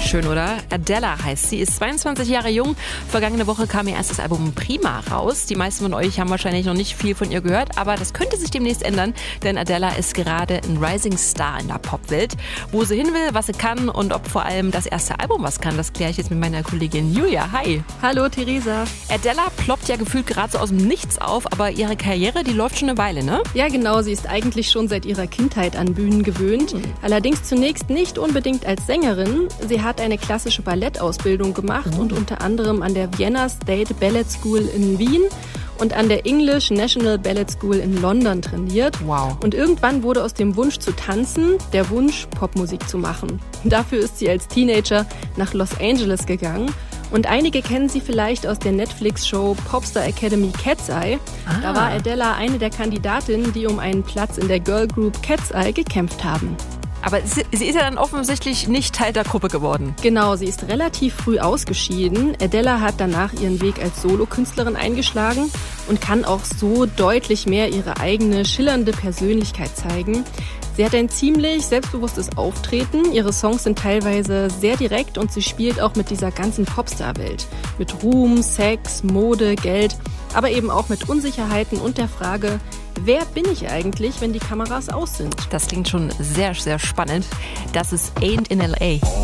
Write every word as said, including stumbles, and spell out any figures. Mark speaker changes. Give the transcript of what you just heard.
Speaker 1: Schön, oder? Adela heißt sie, ist zweiundzwanzig Jahre jung. Vergangene Woche kam ihr erstes Album Prima raus. Die meisten von euch haben wahrscheinlich noch nicht viel von ihr gehört, aber das könnte sich demnächst ändern, denn Adela ist gerade ein Rising Star in der Popwelt. Wo sie hin will, was sie kann und ob vor allem das erste Album was kann, das kläre ich jetzt mit meiner Kollegin Julia. Hi!
Speaker 2: Hallo Theresa.
Speaker 1: Adela ploppt ja gefühlt gerade so aus dem Nichts auf, aber ihre Karriere, die läuft schon eine Weile, ne?
Speaker 2: Ja genau, sie ist eigentlich schon seit ihrer Kindheit an Bühnen gewöhnt. Mhm. Allerdings zunächst nicht unbedingt als Sängerin. Sie hat eine klassische Ballettausbildung gemacht mhm. und unter anderem an der Vienna State Ballet School in Wien und an der English National Ballet School in London trainiert.
Speaker 1: Wow.
Speaker 2: Und irgendwann wurde aus dem Wunsch zu tanzen der Wunsch, Popmusik zu machen. Dafür ist sie als Teenager nach Los Angeles gegangen. Und einige kennen sie vielleicht aus der Netflix-Show Popstar Academy Cat's Eye. Ah. Da war Adela eine der Kandidatinnen, die um einen Platz in der Girlgroup Cat's Eye gekämpft haben.
Speaker 1: Aber sie ist ja dann offensichtlich nicht Teil der Gruppe geworden.
Speaker 2: Genau, sie ist relativ früh ausgeschieden. Adela hat danach ihren Weg als Solokünstlerin eingeschlagen und kann auch so deutlich mehr ihre eigene schillernde Persönlichkeit zeigen. Sie hat ein ziemlich selbstbewusstes Auftreten. Ihre Songs sind teilweise sehr direkt und sie spielt auch mit dieser ganzen Popstar-Welt. Mit Ruhm, Sex, Mode, Geld, aber eben auch mit Unsicherheiten und der Frage, wer bin ich eigentlich, wenn die Kameras aus sind?
Speaker 1: Das klingt schon sehr, sehr spannend. Das ist Ain't in L A.